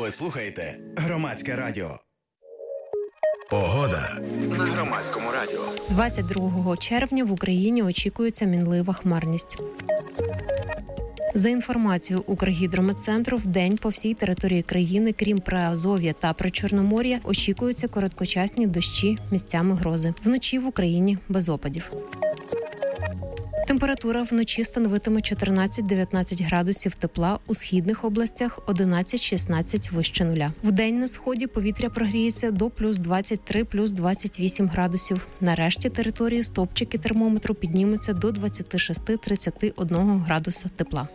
Ви слухаєте Громадське радіо. Погода на Громадському радіо. 22 червня в Україні очікується мінлива хмарність. За інформацією Укргідрометцентру, вдень по всій території країни, крім Приазов'я та Причорномор'я, очікуються короткочасні дощі, місцями грози. Вночі в Україні без опадів. Температура вночі становитиме 14-19 градусів тепла, у східних областях 11-16 вище нуля. Вдень на сході повітря прогріється до плюс 23, плюс 28 градусів. На решті території стовпчики термометру піднімуться до 26-31 градуса тепла.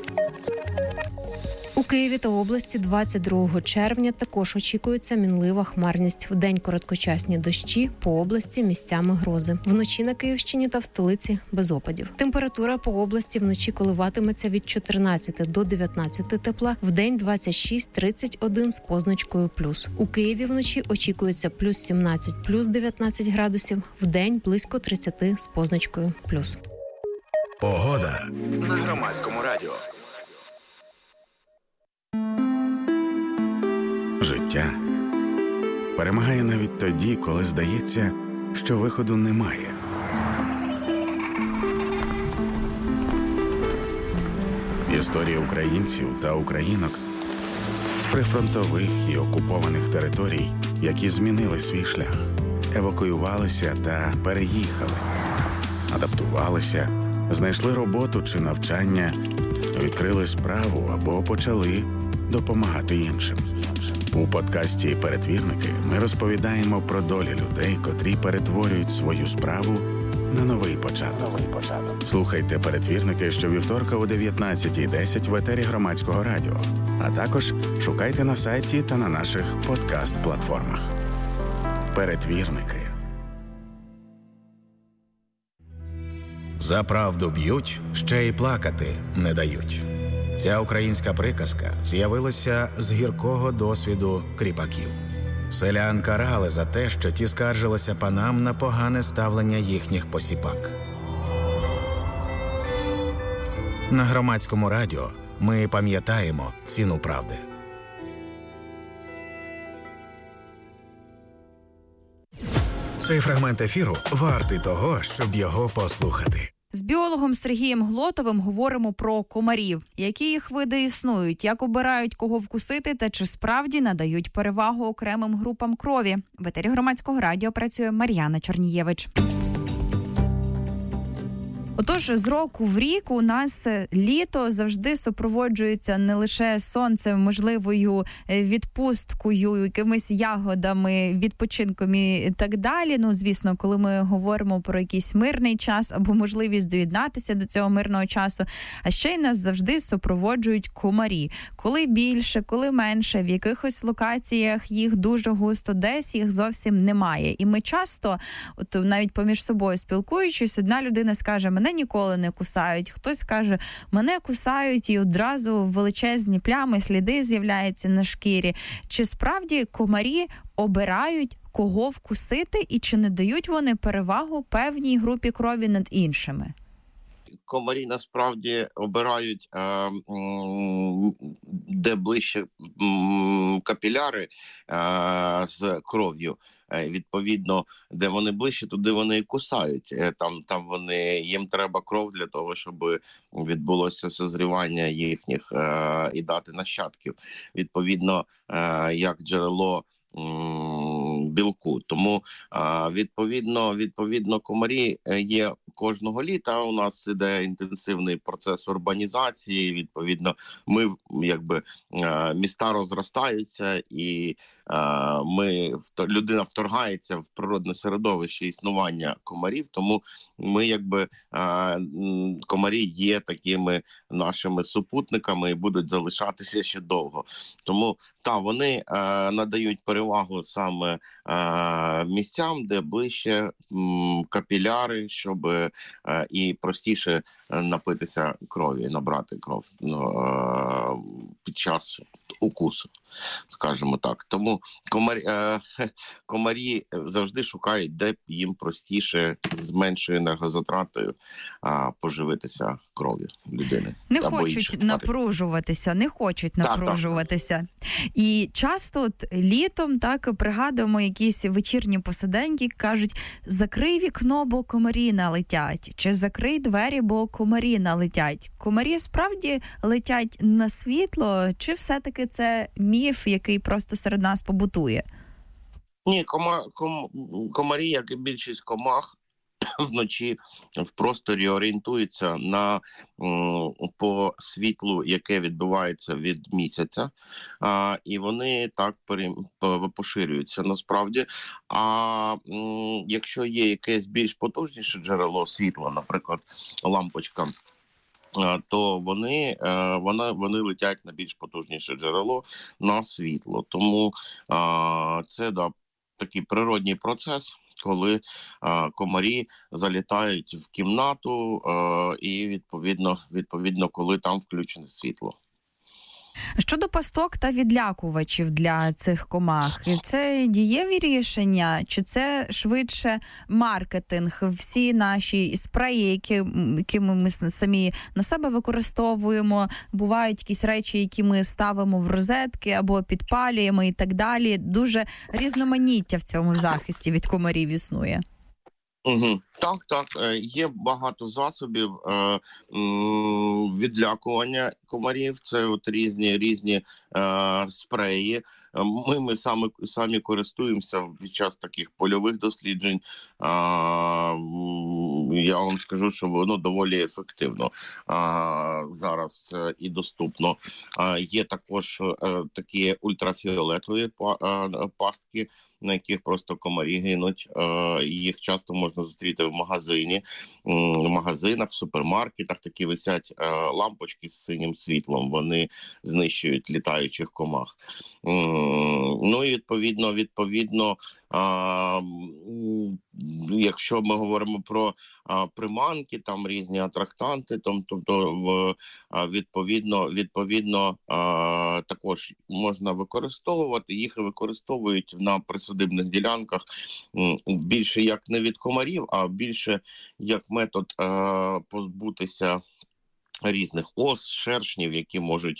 У Києві та області 22 червня також очікується мінлива хмарність. Вдень короткочасні дощі, по області місцями грози. Вночі на Київщині та в столиці без опадів. Температура по області вночі коливатиметься від 14 до 19 тепла, вдень 26-31 з позначкою плюс. У Києві вночі очікується плюс 17, плюс 19 градусів, вдень близько 30 з позначкою плюс. Погода на Громадському радіо. Життя перемагає навіть тоді, коли здається, що виходу немає. Історії українців та українок з прифронтових і окупованих територій, які змінили свій шлях, евакуювалися та переїхали, адаптувалися, знайшли роботу чи навчання, відкрили справу або почали допомагати іншим. У подкасті «Перетвірники» ми розповідаємо про долі людей, котрі перетворюють свою справу на новий початок. Слухайте «Перетвірники» щовівторка о 19:10 в етері Громадського радіо. А також шукайте на сайті та на наших подкаст-платформах. «Перетвірники». За правду б'ють, ще й плакати не дають. Ця українська приказка з'явилася з гіркого досвіду кріпаків. Селян карали за те, що ті скаржилися панам на погане ставлення їхніх посіпак. На Громадському радіо ми пам'ятаємо ціну правди. Цей фрагмент ефіру вартий того, щоб його послухати. З біологом Сергієм Глотовим говоримо про комарів, які їх види існують, як обирають, кого вкусити та чи справді надають перевагу окремим групам крові. В етері Громадського радіо працює Мар'яна Чорнієвич. Отож, з року в рік у нас літо завжди супроводжується не лише сонцем, можливою відпусткою, якимись ягодами, відпочинком і так далі. Ну, звісно, коли ми говоримо про якийсь мирний час або можливість доєднатися до цього мирного часу, а ще й нас завжди супроводжують комарі. Коли більше, коли менше, в якихось локаціях їх дуже густо, десь їх зовсім немає. І ми часто, от навіть поміж собою спілкуючись, одна людина скаже: мене ніколи не кусають. Хтось каже, мене кусають, і одразу величезні плями, сліди з'являються на шкірі. Чи справді комарі обирають, кого вкусити, і чи не дають вони перевагу певній групі крові над іншими? Комарі насправді обирають, де ближче капіляри з кров'ю. Відповідно, де вони ближче, туди вони і кусають. Там їм треба кров для того, щоб відбулося созрівання їхніх і дати нащадків. Відповідно, як джерело білку. Тому, відповідно, комарі є кожного літа. У нас іде інтенсивний процес урбанізації. Відповідно, міста розростаються, і людина вторгається в природне середовище існування комарів. Тому комарі є такими нашими супутниками і будуть залишатися ще довго. Тому вони надають перевагу саме місцям, де ближче капіляри, щоб і простіше напитися крові, набрати кров під час укусу. скажімо так. Тому комарі завжди шукають, де їм простіше з меншою енергозатратою поживитися кров'ю людини. Не хочуть напружуватися. І часто от літом пригадуємо якісь вечірні посиденьки, кажуть, закрий вікно, бо комарі налетять, чи закрий двері, бо комарі налетять. Комарі справді летять на світло, чи все-таки це міф, який просто серед нас побутує? Ні, комарі, як і більшість комах, вночі в просторі орієнтуються по світлу, яке відбувається від місяця, і вони так поширюються насправді. А якщо є якесь більш потужніше джерело світла, наприклад, лампочка, то вони летять на більш потужніше джерело, на світло. Тому це такий природній процес, коли комарі залітають в кімнату і відповідно, коли там включене світло. Щодо пасток та відлякувачів для цих комах, це дієві рішення, чи це швидше маркетинг? Всі наші спреї, якими ми самі на себе використовуємо, бувають якісь речі, які ми ставимо в розетки або підпалюємо і так далі. Дуже різноманіття в цьому захисті від комарів існує. Угу. Так. Є багато засобів відлякування комарів. Це от різні спреї. Ми самі користуємося під час таких польових досліджень. Я вам скажу, що воно доволі ефективно зараз і доступно. Є також такі ультрафіолетові пастки, на яких просто комарі гинуть. Їх часто можна зустріти в магазинах, в супермаркетах. Такі висять лампочки з синім світлом. Вони знищують літаючих комах. Ну і відповідно, якщо ми говоримо про приманки, там різні атрактанти, тобто відповідно також можна використовувати. Їх використовують на присадибних ділянках більше як не від комарів, а більше як метод позбутися різних ос, шершнів, які можуть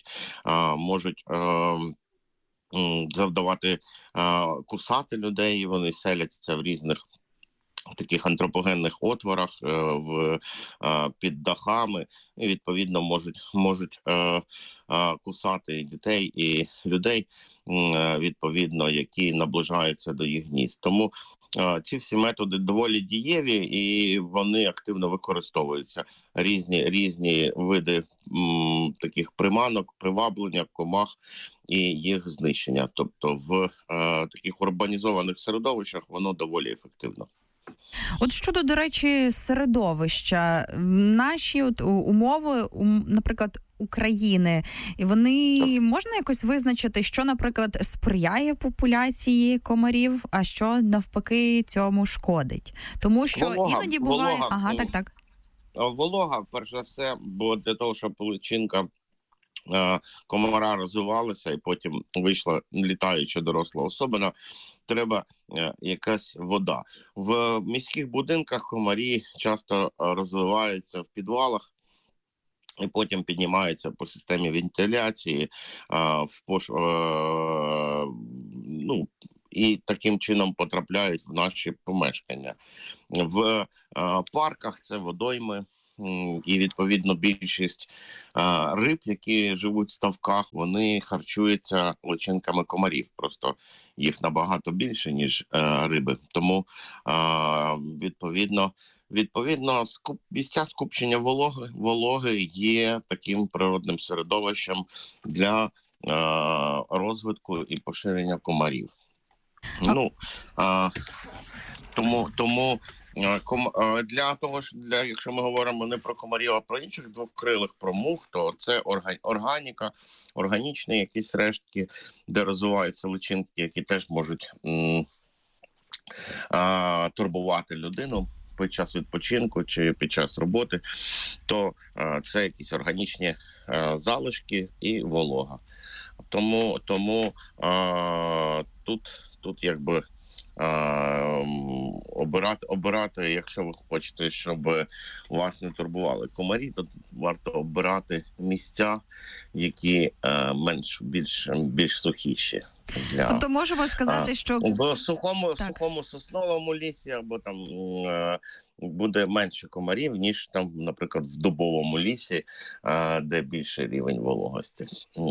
завдавати кусати людей. Вони селяться в різних таких антропогенних отворах під дахами і відповідно можуть кусати і дітей, і людей, відповідно, які наближаються до їх гнізд. Тому ці всі методи доволі дієві і вони активно використовуються. Різні види таких приманок, приваблення комах і їх знищення. Тобто в таких урбанізованих середовищах воно доволі ефективно. От щодо, до речі, середовища, наші умови, наприклад, України, і вони можна якось визначити, що, наприклад, сприяє популяції комарів, а що навпаки цьому шкодить? Тому що іноді буває... Так. Волога, перш за все, бо для того, щоб личинка комара розвивалася і потім вийшла літаюча доросла особина, треба якась вода. В міських будинках комарі часто розвиваються в підвалах і потім піднімаються по системі вентиляції, і таким чином потрапляють в наші помешкання. В парках це водойми, і, відповідно, більшість риб, які живуть в ставках, вони харчуються личинками комарів. Просто їх набагато більше, ніж риби. Тому, відповідно, місця скупчення вологи є таким природним середовищем для розвитку і поширення комарів. Тому для того, якщо ми говоримо не про комарів, а про інших двокрилих, про мух, то це органіка, органічні якісь рештки, де розвиваються личинки, які теж можуть турбувати людину під час відпочинку чи під час роботи, то це якісь органічні залишки і волога. Тому тут якби обирати, якщо ви хочете, щоб вас не турбували комарі, то варто обирати місця, які більш сухіші. Тобто можемо сказати, що в сухому сосновому лісі або там буде менше комарів, ніж там, наприклад, в дубовому лісі, де більший рівень вологості.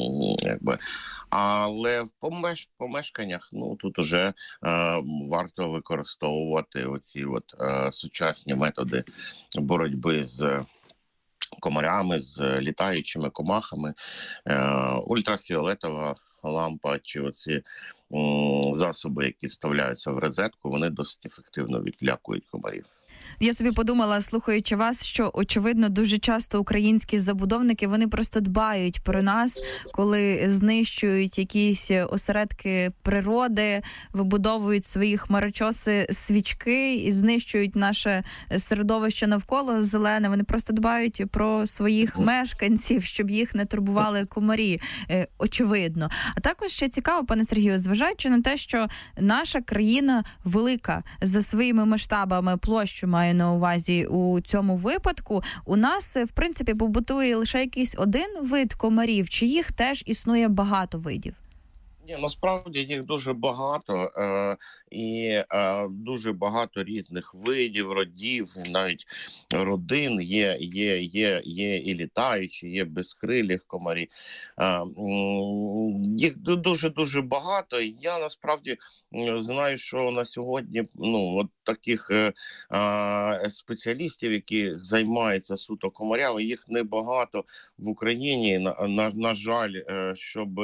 Але в помешканнях, тут уже варто використовувати оці сучасні методи боротьби з комарями, з літаючими комахами, ультрафіолетова лампа чи оці засоби, які вставляються в розетку, вони досить ефективно відлякують комарів. Я собі подумала, слухаючи вас, що, очевидно, дуже часто українські забудовники, вони просто дбають про нас, коли знищують якісь осередки природи, вибудовують свої хмарочоси свічки і знищують наше середовище навколо зелене. Вони просто дбають про своїх мешканців, щоб їх не турбували комарі, очевидно. А також ще цікаво, пане Сергію, зважаючи на те, що наша країна велика за своїми масштабами, площу маю на увазі у цьому випадку, у нас, в принципі, побутує лише якийсь один вид комарів, чи їх теж існує багато видів? Ні, насправді їх дуже багато, і дуже багато різних видів, родів, навіть родин. Є і літаючі, є безкрилі комарі. Їх дуже-дуже багато. Я насправді знаю, що на сьогодні таких спеціалістів, які займаються суто комарями, їх небагато в Україні. На жаль, щоб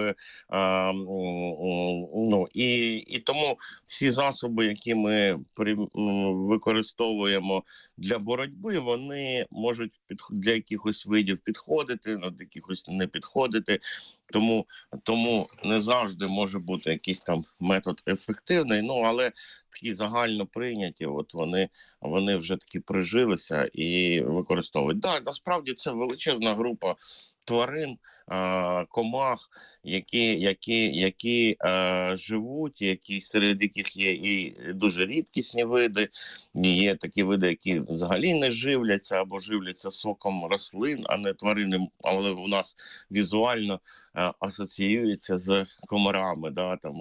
і тому всі засоби, які ми використовуємо для боротьби, вони можуть для якихось видів підходити, для якихось не підходити. Тому не завжди може бути якийсь там метод ефективний, але такі загально прийняті, вони вже таки прижилися і використовують. Так, насправді це величезна група тварин, комах, які живуть, серед яких є і дуже рідкісні види, є такі види, які взагалі не живляться або живляться соком рослин, а не тварини, але у нас візуально асоціюється з комарами,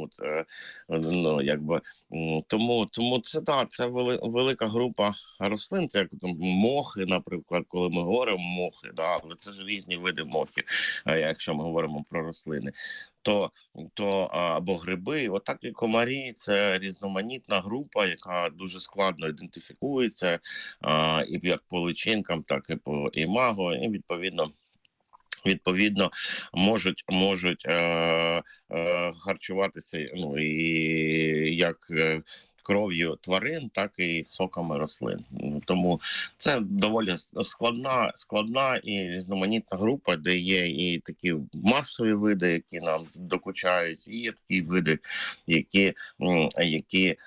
тому це велика група рослин, це як мохи, наприклад, коли ми говоримо мохи, але це ж різні види мохів, якщо ми говоримо про рослини, то або гриби, отак і комарі, це різноманітна група, яка дуже складно ідентифікується, і як по личинкам, так і по імаго, і відповідно можуть харчуватися і як кров'ю тварин, так і соками рослин. Тому це доволі складна і різноманітна група, де є і такі масові види, які нам докучають, і є такі види, які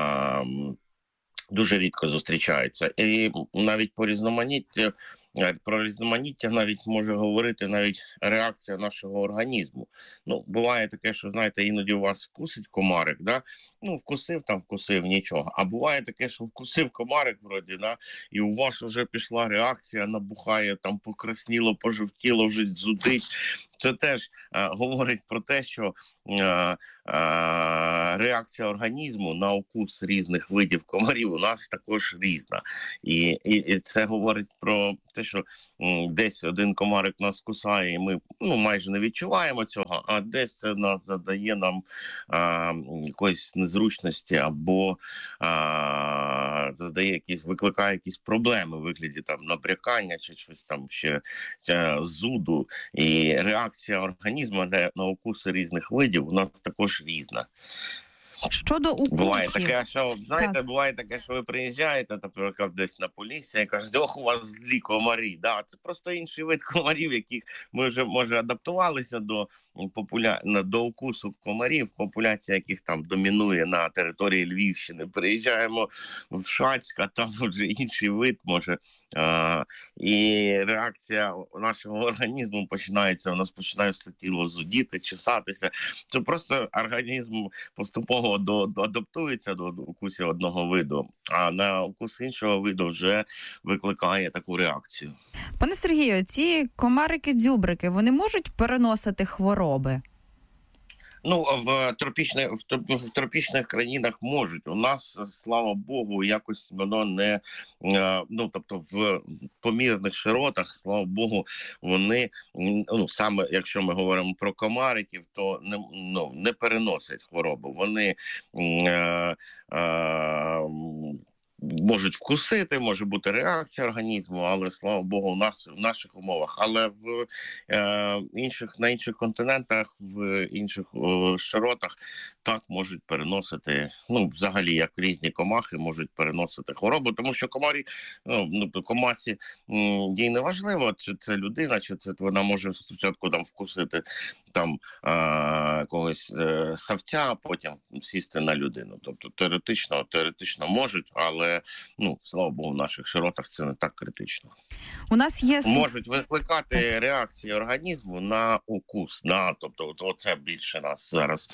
дуже рідко зустрічаються. І навіть про різноманіття навіть може говорити навіть реакція нашого організму. Буває таке, що, знаєте, іноді у вас вкусить комарик, вкусив нічого. А буває таке, що вкусив комарик вроді, і у вас вже пішла реакція, набухає, покрасніло, пожовтіло, вже зудить. Це теж говорить про те, що реакція організму на укус різних видів комарів у нас також різна. І це говорить про те, що десь один комарик нас кусає, і ми майже не відчуваємо цього, а десь це задає нам якоїсь незручності або викликає якісь проблеми у вигляді набрякання чи щось ще зуду. І реакція організму на укуси різних видів у нас також різна. Щодо укусів. Буває таке, що ви приїжджаєте, наприклад, десь на Полісся і кажете, у вас злі комарі. Це просто інший вид комарів, яких ми вже, може, адаптувалися до до укусу комарів, популяція яких там домінує на території Львівщини. Приїжджаємо в Шацьк, а там вже інший вид може. І реакція нашого організму починається, у нас починає все тіло зудіти, чесатися. Це просто організм поступово адаптується до укусів одного виду, а на укус іншого виду вже викликає таку реакцію. Пане Сергію, ці комарики-дзюбрики, вони можуть переносити хвороби? Ну, в тропічних країнах можуть. У нас, слава Богу, якось воно не... тобто в помірних широтах, слава Богу, вони, саме якщо ми говоримо про комариків, то не переносять хворобу. Вони... можуть вкусити, може бути реакція організму, але, слава Богу, в наших умовах. Але на інших континентах, в інших широтах так можуть переносити, взагалі, як різні комахи можуть переносити хворобу, тому що комасі, їй не важливо, чи це людина, чи це вона може спочатку вкусити якогось савця, а потім сісти на людину. Тобто теоретично можуть, але слава Богу, в наших широтах це не так критично. У нас є... Можуть викликати реакції організму на укус. Тобто оце більше нас зараз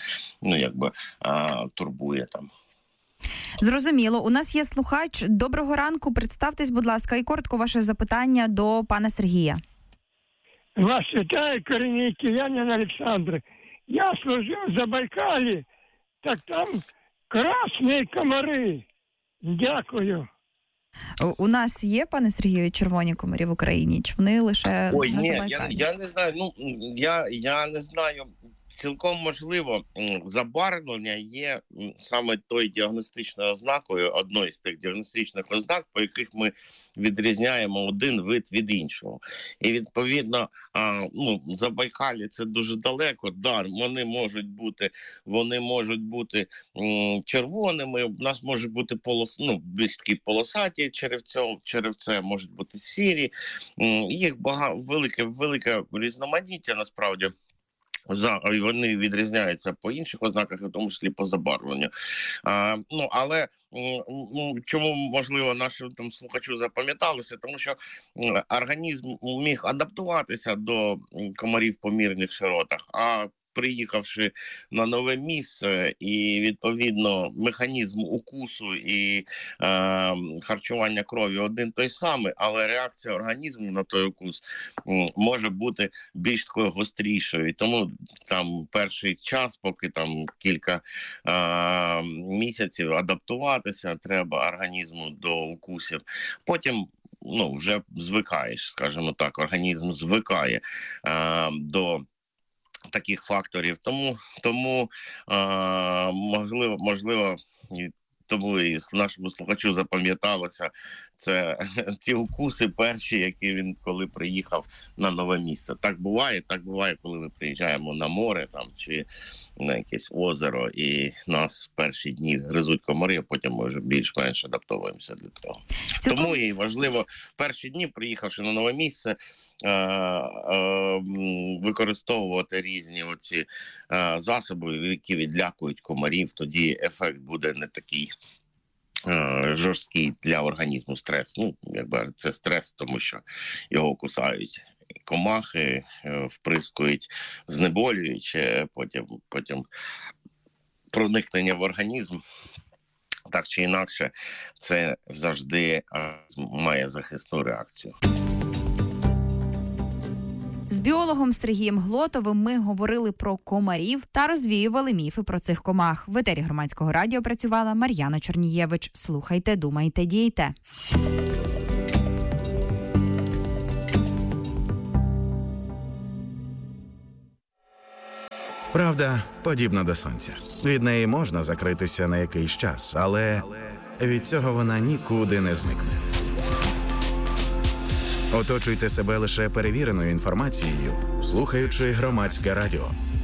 турбує там. Зрозуміло. У нас є слухач. Доброго ранку. Представтесь, будь ласка, і коротко ваше запитання до пана Сергія. Вас вітає корінний киянин Олександр. Я служив в Забайкалі, так там красні комари. Дякую. У нас є, пане Сергію, червоні комарі в Україні? Чи вони лише на Забайкалі? Я не знаю. Я не знаю. Цілком можливо, забарвлення є саме тою діагностичною ознакою, одною з тих діагностичних ознак, по яких ми відрізняємо один вид від іншого. І відповідно, Забайкалі це дуже далеко, вони можуть бути червоними, у нас може бути більш такі полосаті черевце, можуть бути сірі, їх велике різноманіття насправді. Вони відрізняються по інших ознаках, в тому числі по забарвленню. Але чому, можливо, нашим слухачу запам'яталося? Тому що організм міг адаптуватися до комарів в помірних широтах, а приїхавши на нове місце, і, відповідно, механізм укусу і харчування крові один той самий, але реакція організму на той укус може бути більш такою гострішою. І тому перший час, поки кілька місяців адаптуватися треба організму до укусів. Потім вже звикаєш, скажімо так, організм звикає до таких факторів. Тому можливо, тому і нашому слухачу запам'яталося це ті укуси перші, які він коли приїхав на нове місце. Так буває, коли ми приїжджаємо на море чи на якесь озеро, і нас перші дні гризуть комари, а потім ми вже більш-менш адаптовуємося для того. Тому і важливо перші дні, приїхавши на нове місце, використовувати різні оці засоби, які відлякують комарів, тоді ефект буде не такий жорсткий для організму стрес. Це стрес, тому що його кусають комахи, вприскують знеболююче, потім проникнення в організм. Так чи інакше, це завжди має захисну реакцію. З біологом Сергієм Глотовим ми говорили про комарів та розвіювали міфи про цих комах. В етері Громадського радіо працювала Мар'яна Чорнієвич. Слухайте, думайте, дійте. Правда подібна до сонця. Від неї можна закритися на якийсь час, але від цього вона нікуди не зникне. Оточуйте себе лише перевіреною інформацією, слухаючи Громадське радіо.